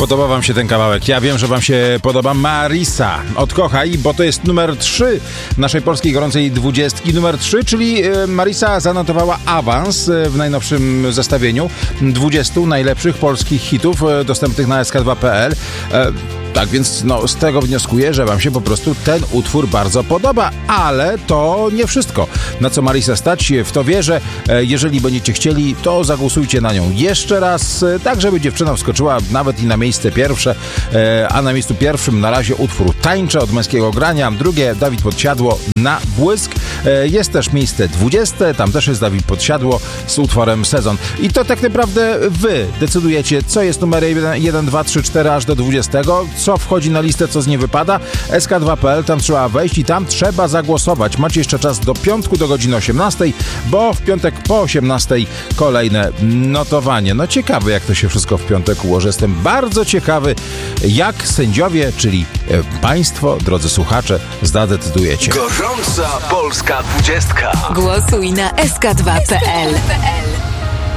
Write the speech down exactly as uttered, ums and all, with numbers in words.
Podoba wam się ten kawałek? Ja wiem, że wam się podoba. Marisa, Odkochaj, bo to jest numer trzy naszej polskiej gorącej dwudziestki. Numer trzy, czyli Marisa zanotowała awans w najnowszym zestawieniu dwudziestu najlepszych polskich hitów dostępnych na S K dwa kropka P L. Tak więc no, z tego wnioskuję, że wam się po prostu ten utwór bardzo podoba, ale to nie wszystko. Na co Marisa stać, w to wierzę. Jeżeli będziecie chcieli, to zagłosujcie na nią jeszcze raz, tak żeby dziewczyna wskoczyła nawet i na miejsce pierwsze, a na miejscu pierwszym na razie utwór Tańczę od Męskiego Grania, drugie Dawid Podsiadło na Błysk. Jest też miejsce dwudzieste, tam też jest Dawid Podsiadło z utworem Sezon. I to tak naprawdę wy decydujecie, co jest numer jeden, dwa, trzy, cztery aż do dwudziestego, co wchodzi na listę, co z niej wypada. S K dwa kropka P L, tam trzeba wejść i tam trzeba zagłosować. Macie jeszcze czas do piątku, do godziny osiemnastej, bo w piątek po osiemnastej kolejne notowanie. No ciekawe, jak to się wszystko w piątek ułoży. Jestem bardzo ciekawy, jak sędziowie, czyli państwo, drodzy słuchacze, zadecydujecie. Gorąca Polska dwudziestka. Głosuj na S K dwa kropka P L.